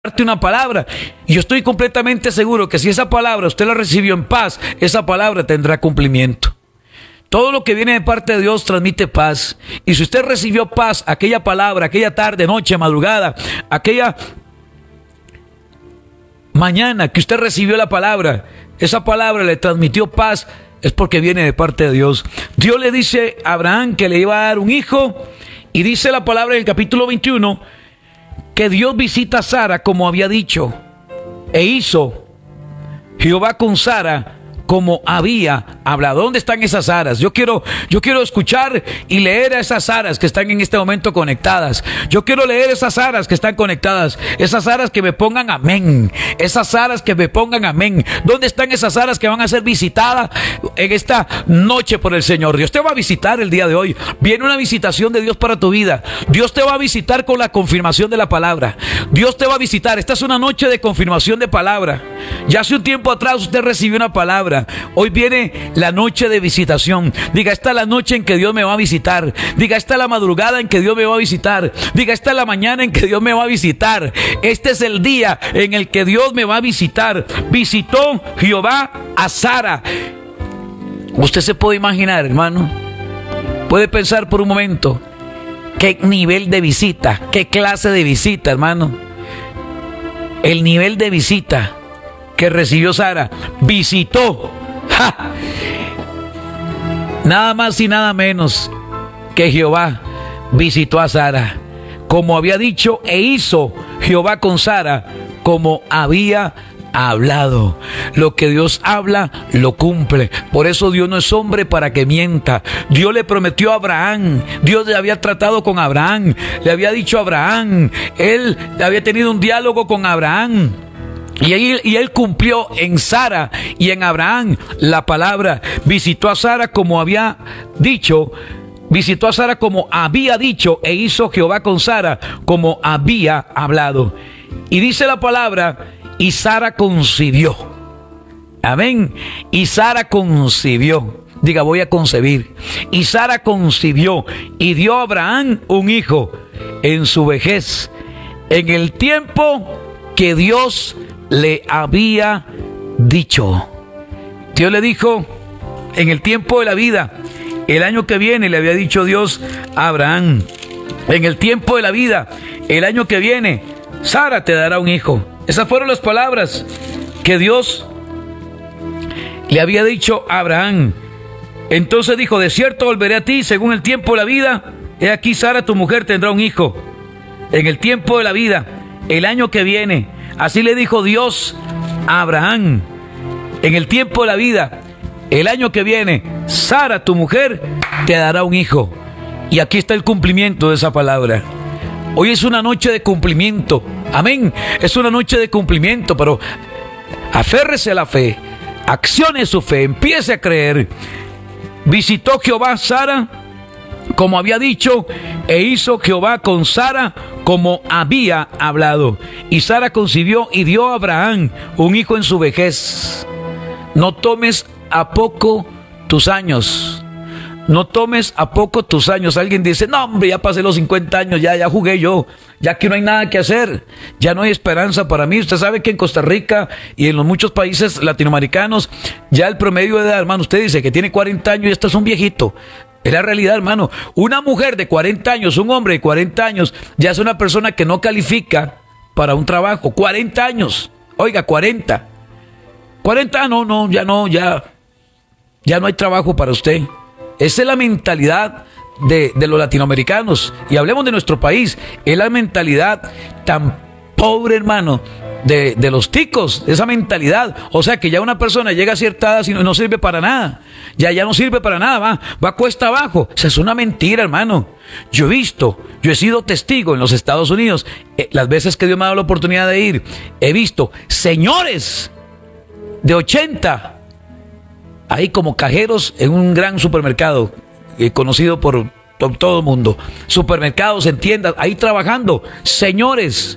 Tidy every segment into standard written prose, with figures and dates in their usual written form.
darte una palabra. Y yo estoy completamente seguro que si esa palabra usted la recibió en paz, esa palabra tendrá cumplimiento. Todo lo que viene de parte de Dios transmite paz. Y si usted recibió paz, aquella palabra, aquella tarde, noche, madrugada, aquella mañana que usted recibió la palabra, esa palabra le transmitió paz, es porque viene de parte de Dios. Dios le dice a Abraham que le iba a dar un hijo, y dice la palabra en el capítulo 21 que Dios visita a Sara como había dicho, e hizo Jehová con Sara como había hablado. ¿Dónde están esas Saras? Yo quiero escuchar y leer a esas Saras que están en este momento conectadas. Yo quiero leer esas Saras que están conectadas. Esas Saras que me pongan amén. Esas Saras que me pongan amén. ¿Dónde están esas Saras que van a ser visitadas en esta noche por el Señor? Dios te va a visitar el día de hoy. Viene una visitación de Dios para tu vida. Dios te va a visitar con la confirmación de la palabra. Dios te va a visitar. Esta es una noche de confirmación de palabra. Ya hace un tiempo atrás usted recibió una palabra. Hoy viene la noche de visitación. Diga, esta es la noche en que Dios me va a visitar. Diga, esta es la madrugada en que Dios me va a visitar. Diga, esta es la mañana en que Dios me va a visitar. Este es el día en el que Dios me va a visitar. Visitó Jehová a Sara. Usted se puede imaginar, hermano, puede pensar por un momento qué nivel de visita, qué clase de visita, hermano. El nivel de visita que recibió Sara. Visitó. ¡Ja! Nada más y nada menos que Jehová visitó a Sara como había dicho, e hizo Jehová con Sara como había hablado. Lo que Dios habla, lo cumple. Por eso Dios no es hombre para que mienta. Dios le prometió a Abraham. Dios le había tratado con Abraham. Le había dicho a Abraham. Él había tenido un diálogo con Abraham. Y él cumplió en Sara y en Abraham la palabra. Visitó a Sara como había dicho. Visitó a Sara como había dicho, e hizo Jehová con Sara como había hablado. Y dice la palabra, y Sara concibió. Amén. Y Sara concibió. Diga, voy a concebir. Y Sara concibió y dio a Abraham un hijo en su vejez, en el tiempo que Dios le había dicho. Dios le dijo en el tiempo de la vida, el año que viene, le había dicho Dios a Abraham, en el tiempo de la vida, el año que viene, Sara te dará un hijo. Esas fueron las palabras que Dios le había dicho a Abraham. Entonces dijo, de cierto volveré a ti según el tiempo de la vida. He aquí Sara tu mujer tendrá un hijo en el tiempo de la vida, el año que viene. Así le dijo Dios a Abraham, en el tiempo de la vida, el año que viene, Sara, tu mujer, te dará un hijo. Y aquí está el cumplimiento de esa palabra. Hoy es una noche de cumplimiento. Amén. Es una noche de cumplimiento, pero aférrese a la fe, accione su fe, empiece a creer. Visitó Jehová a Sara como había dicho, e hizo Jehová con Sara como había hablado. Y Sara concibió y dio a Abraham un hijo en su vejez. No tomes a poco tus años. No tomes a poco tus años. Alguien dice, no hombre, ya pasé los 50 años, ya jugué yo. Ya aquí no hay nada que hacer. Ya no hay esperanza para mí. Usted sabe que en Costa Rica y en los muchos países latinoamericanos, ya el promedio de edad, hermano, usted dice que tiene 40 años y esto es un viejito. Es la realidad, hermano. Una mujer de 40 años, un hombre de 40 años, ya es una persona que no califica para un trabajo. 40 años. Oiga, 40. 40, ya no hay trabajo para usted. Esa es la mentalidad de los latinoamericanos. Y hablemos de nuestro país. Es la mentalidad tan pobre, hermano, de los ticos, esa mentalidad. O sea que ya una persona llega a cierta edad y no sirve para nada. Ya no sirve para nada, va cuesta abajo. O sea, es una mentira, hermano. Yo he sido testigo en los Estados Unidos, las veces que Dios me ha dado la oportunidad de ir, he visto señores de 80 ahí como cajeros en un gran supermercado, conocido por todo el mundo. Supermercados, en tiendas, ahí trabajando. Señores,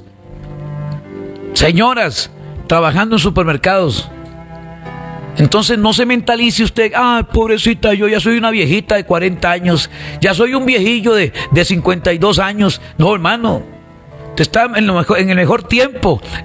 señoras, trabajando en supermercados. Entonces no se mentalice usted, pobrecita, yo ya soy una viejita de 40 años, ya soy un viejillo de 52 años. No, hermano, Tú estás en el mejor tiempo,